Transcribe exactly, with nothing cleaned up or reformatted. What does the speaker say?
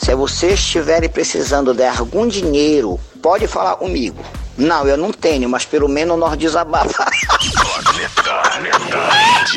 Se vocês estiverem precisando de algum dinheiro, pode falar comigo. Não, eu não tenho, mas pelo menos nós desabafamos.